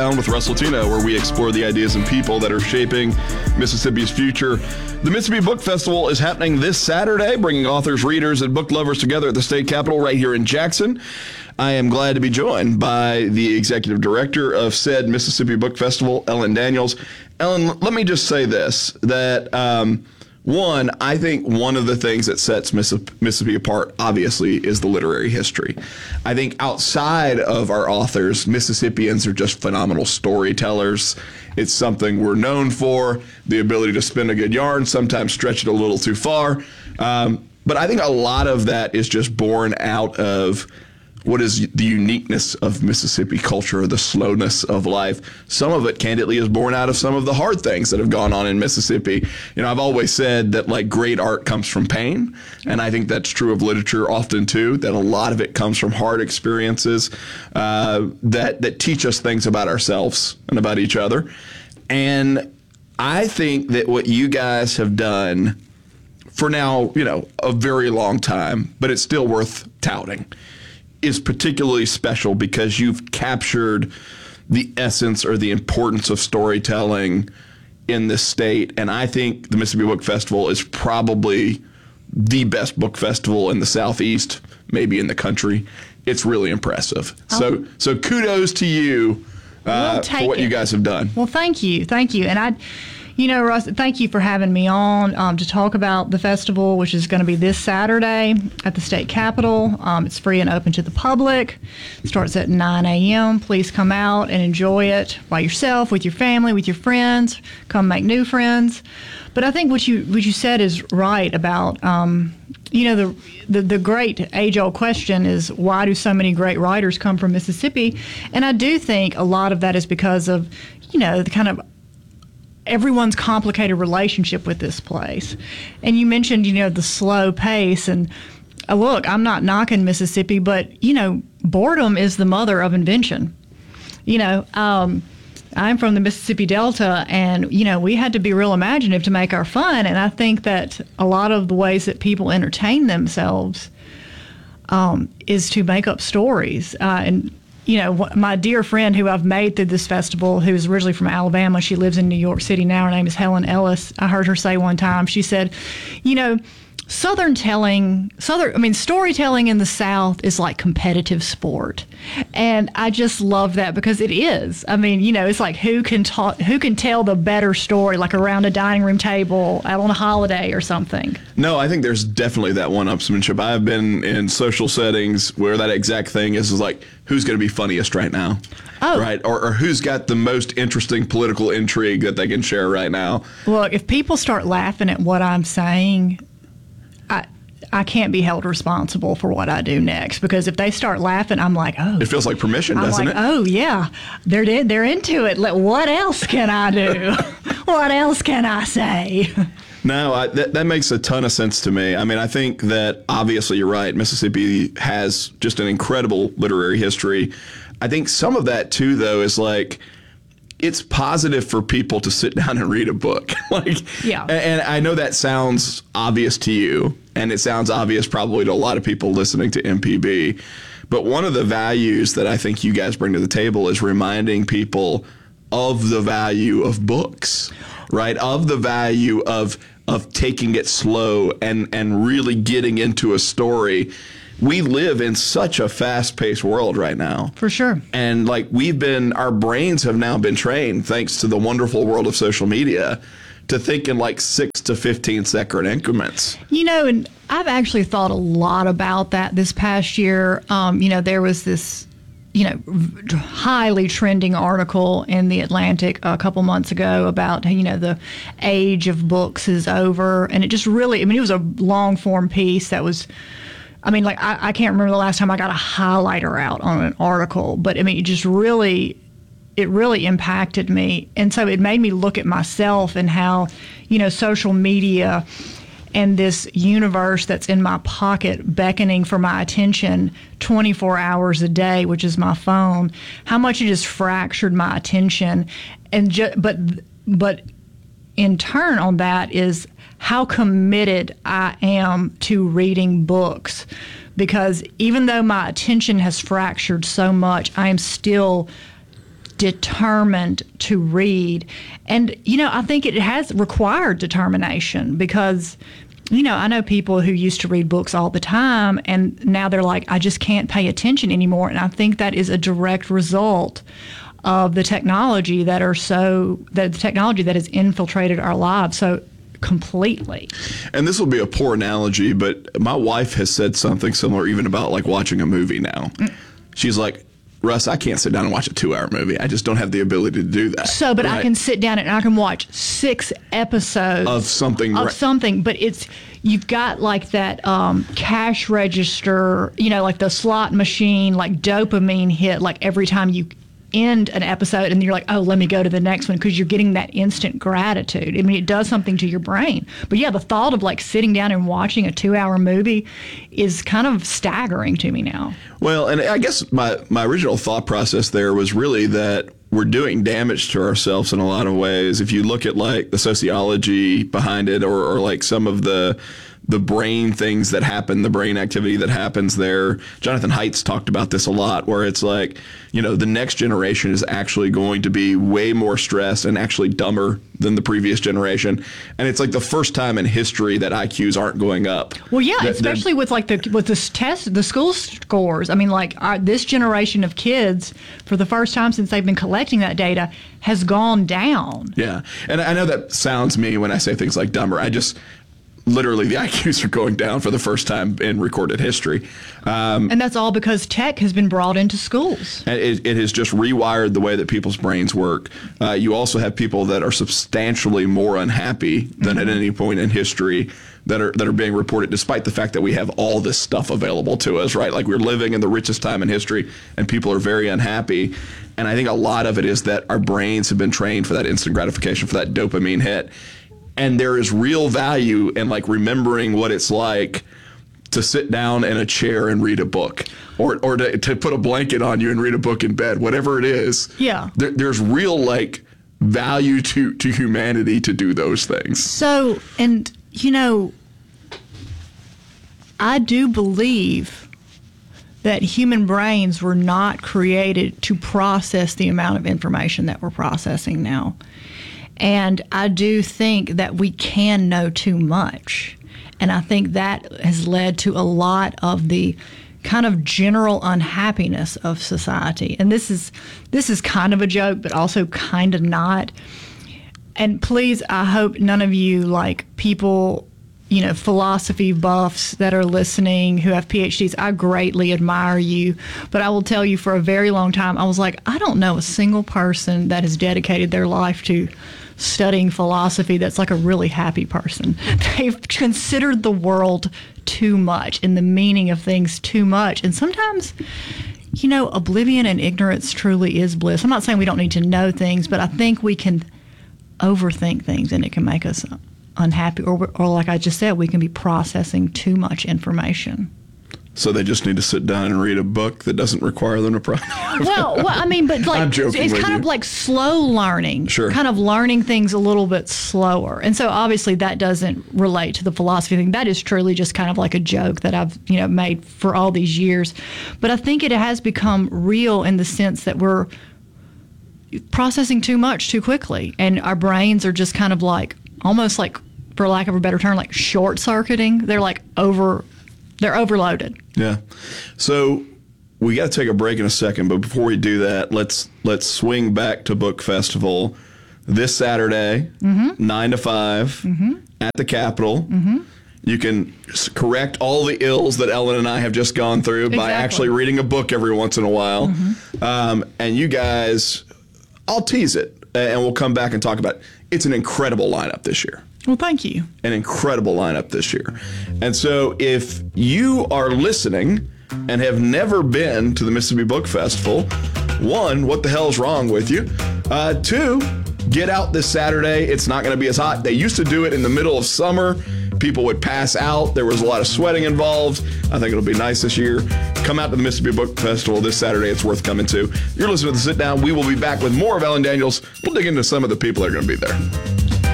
Down with Russell Tino, where we explore the ideas and people that are shaping Mississippi's future. The Mississippi Book Festival is happening this Saturday, bringing authors, readers, and book lovers together at the state capitol right here in Jackson. I am glad to be joined by the executive director of said Mississippi Book Festival, Ellen Daniels. Ellen, let me just say this, that one, I think one of the things that sets Mississippi apart, obviously, is the literary history. I think outside of our authors, Mississippians are just phenomenal storytellers. It's something we're known for, the ability to spin a good yarn, sometimes stretch it a little too far. But I think a lot of that is just born out of what is the uniqueness of Mississippi culture, the slowness of life. Some of it, candidly, is born out of some of the hard things that have gone on in Mississippi. You know, I've always said that, like, great art comes from pain, and I think that's true of literature often, too, that a lot of it comes from hard experiences that teach us things about ourselves and about each other. And I think that what you guys have done for now, you know, a very long time, but it's still worth touting, is particularly special because you've captured the essence or the importance of storytelling in this state. And I think the Mississippi Book Festival is probably the best book festival in the Southeast, maybe in the country. It's really impressive. So kudos to you for what you guys have done. Well, thank you. Thank you. And Russ, thank you for having me on to talk about the festival, which is going to be this Saturday at the state capitol. It's free and open to the public. It starts at 9 a.m. Please come out and enjoy it by yourself, with your family, with your friends. Come make new friends. But I think what you said is right about, the great age-old question is, why do so many great writers come from Mississippi? And I do think a lot of that is because of, the kind of everyone's complicated relationship with this place. And you mentioned, the slow pace. And look, I'm not knocking Mississippi, but, boredom is the mother of invention. I'm from the Mississippi Delta, and, we had to be real imaginative to make our fun. And I think that a lot of the ways that people entertain themselves is to make up stories. My dear friend who I've made through this festival, who is originally from Alabama, she lives in New York City now. Her name is Helen Ellis. I heard her say one time, she said, storytelling in the South is like competitive sport. And I just love that because it is. It's like who can tell the better story, like around a dining room table out on a holiday or something. No, I think there's definitely that one-upsmanship. I've been in social settings where that exact thing is like, who's going to be funniest right now? Oh. Right? Or who's got the most interesting political intrigue that they can share right now? Look, if people start laughing at what I'm saying, I can't be held responsible for what I do next, because if they start laughing, I'm like, oh. It feels like permission, doesn't it? Oh, yeah. They're into it. What else can I do? What else can I say? No, that makes a ton of sense to me. I think that obviously you're right. Mississippi has just an incredible literary history. I think some of that, too, though, is like, it's positive for people to sit down and read a book. Yeah. And I know that sounds obvious to you, and it sounds obvious probably to a lot of people listening to MPB. But one of the values that I think you guys bring to the table is reminding people of the value of books, right? Of the value of taking it slow and really getting into a story. We live in such a fast-paced world right now. For sure. And our brains have now been trained, thanks to the wonderful world of social media, to think in 6 to 15 second increments. And I've actually thought a lot about that this past year. There was this, highly trending article in The Atlantic a couple months ago about, the age of books is over. And it just really, it was a long-form piece that was, I can't remember the last time I got a highlighter out on an article, but it really impacted me. And so it made me look at myself and how, social media and this universe that's in my pocket beckoning for my attention 24 hours a day, which is my phone, how much it just fractured my attention. And but in turn on that is how committed I am to reading books, because even though my attention has fractured so much, I am still determined to read. And, I think it has required determination because, I know people who used to read books all the time and now they're like, I just can't pay attention anymore. And I think that is a direct result of the technology that has infiltrated our lives so completely. And this will be a poor analogy, but my wife has said something similar even about like watching a movie now. She's like, Russ, I can't sit down and watch a 2-hour movie. I just don't have the ability to do that. So, but right? I can sit down and I can watch 6 episodes of something. But you've got like that cash register, like the slot machine, like dopamine hit, like every time you end an episode and you're like, oh, let me go to the next one, because you're getting that instant gratitude. I mean, it does something to your brain. But yeah, the thought of like sitting down and watching a 2-hour movie is kind of staggering to me now. Well, and I guess my original thought process there was really that we're doing damage to ourselves in a lot of ways. If you look at like the sociology behind it, or like some of the brain things that happen, the brain activity that happens there. Jonathan Haidt's talked about this a lot, where it's like, the next generation is actually going to be way more stressed and actually dumber than the previous generation. And it's like the first time in history that IQs aren't going up. Well, yeah, especially with like the school scores. I mean, like this generation of kids, for the first time since they've been collecting that data, has gone down. Yeah. And I know that sounds mean when I say things like dumber. Literally, the IQs are going down for the first time in recorded history. And that's all because tech has been brought into schools. It has just rewired the way that people's brains work. You also have people that are substantially more unhappy than at any point in history that are being reported, despite the fact that we have all this stuff available to us, right? Like, we're living in the richest time in history, and people are very unhappy. And I think a lot of it is that our brains have been trained for that instant gratification, for that dopamine hit. And there is real value in like remembering what it's like to sit down in a chair and read a book, or to put a blanket on you and read a book in bed, whatever it is. Yeah. There's real like value to humanity to do those things. So, and I do believe that human brains were not created to process the amount of information that we're processing now. And I do think that we can know too much. And I think that has led to a lot of the kind of general unhappiness of society. And this is kind of a joke, but also kind of not. And please, I hope none of you, like people, philosophy buffs that are listening who have PhDs, I greatly admire you. But I will tell you, for a very long time, I was like, I don't know a single person that has dedicated their life to studying philosophy that's like a really happy person. They've considered the world too much and the meaning of things too much. And sometimes, oblivion and ignorance truly is bliss. I'm not saying we don't need to know things, but I think we can overthink things and it can make us unhappy. Or like I just said, we can be processing too much information. So they just need to sit down and read a book that doesn't require them to process. Well, I mean, but like it's kind of like slow learning, sure. Kind of learning things a little bit slower. And so obviously that doesn't relate to the philosophy thing. That is truly just kind of like a joke that I've made for all these years. But I think it has become real in the sense that we're processing too much too quickly, and our brains are just kind of like almost like, for lack of a better term, like short circuiting. They're like They're overloaded. Yeah. So we got to take a break in a second, but before we do that, let's swing back to Book Festival this Saturday, 9 to 5 at the Capitol. You can correct all the ills that Ellen and I have just gone through by actually reading a book every once in a while. And you guys, I'll tease it, and we'll come back and talk about it. It's an incredible lineup this year. Well, thank you. An incredible lineup this year. And so if you are listening and have never been to the Mississippi Book Festival, 1, what the hell is wrong with you? 2, get out this Saturday. It's not going to be as hot. They used to do it in the middle of summer. People would pass out. There was a lot of sweating involved. I think it'll be nice this year. Come out to the Mississippi Book Festival this Saturday. It's worth coming to. You're listening to The Sit Down. We will be back with more of Ellen Daniels. We'll dig into some of the people that are going to be there.